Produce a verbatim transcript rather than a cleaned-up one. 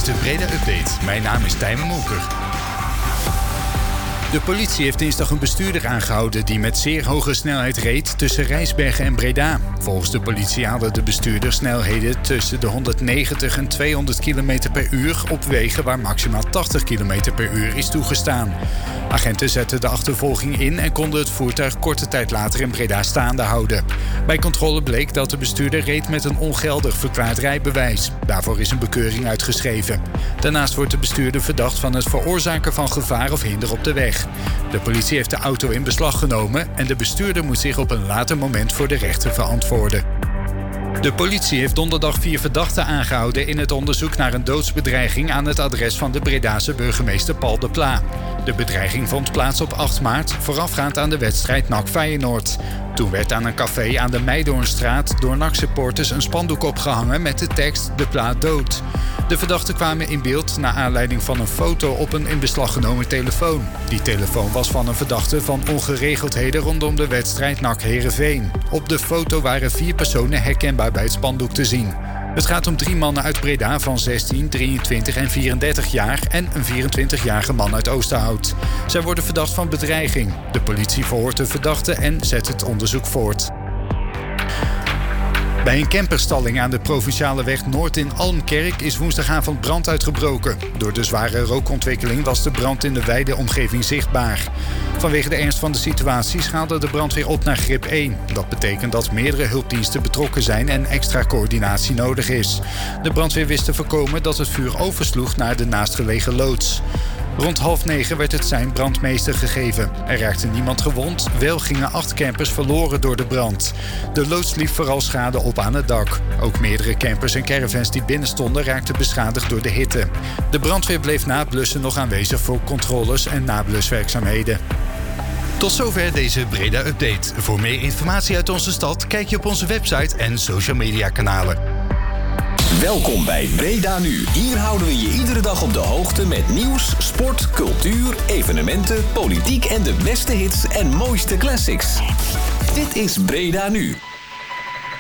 is de Breda Update. Mijn naam is Tijmen Molker. De politie heeft dinsdag een bestuurder aangehouden die met zeer hoge snelheid reed tussen Rijsbergen en Breda. Volgens de politie haalde de bestuurder snelheden tussen de honderdnegentig en tweehonderd kilometer per uur op wegen waar maximaal tachtig kilometer per uur is toegestaan. Agenten zetten de achtervolging in en konden het voertuig korte tijd later in Breda staande houden. Bij controle bleek dat de bestuurder reed met een ongeldig verklaard rijbewijs. Daarvoor is een bekeuring uitgeschreven. Daarnaast wordt de bestuurder verdacht van het veroorzaken van gevaar of hinder op de weg. De politie heeft de auto in beslag genomen en de bestuurder moet zich op een later moment voor de rechter verantwoorden. De politie heeft donderdag vier verdachten aangehouden in het onderzoek naar een doodsbedreiging aan het adres van de Bredase burgemeester Paul de Pla. De bedreiging vond plaats op acht maart, voorafgaand aan de wedstrijd N A C Feyenoord. Toen werd aan een café aan de Meidoornstraat door N A C-supporters een spandoek opgehangen met de tekst De Pla dood. De verdachten kwamen in beeld naar aanleiding van een foto op een in beslag genomen telefoon. Die telefoon was van een verdachte van ongeregeldheden rondom de wedstrijd N A C Heerenveen. Op de foto waren vier personen herkenbaar bij het spandoek te zien. Het gaat om drie mannen uit Breda van zestien, drieëntwintig en vierendertig jaar en een vierentwintigjarige man uit Oosterhout. Zij worden verdacht van bedreiging. De politie verhoort de verdachten en zet het onderzoek voort. Bij een camperstalling aan de Provinciale weg Noord in Almkerk is woensdagavond brand uitgebroken. Door de zware rookontwikkeling was de brand in de wijde omgeving zichtbaar. Vanwege de ernst van de situatie schaalde de brandweer op naar grip één. Dat betekent dat meerdere hulpdiensten betrokken zijn en extra coördinatie nodig is. De brandweer wist te voorkomen dat het vuur oversloeg naar de naastgelegen loods. Rond half negen werd het sein brandmeester gegeven. Er raakte niemand gewond, wel gingen acht campers verloren door de brand. De loods liep vooral schade op aan het dak. Ook meerdere campers en caravans die binnen stonden raakten beschadigd door de hitte. De brandweer bleef na het blussen nog aanwezig voor controles en nabluswerkzaamheden. Tot zover deze Breda Update. Voor meer informatie uit onze stad kijk je op onze website en social media kanalen. Welkom bij Breda Nu. Hier houden we je iedere dag op de hoogte met nieuws, sport, cultuur, evenementen, politiek en de beste hits en mooiste classics. Dit is Breda Nu.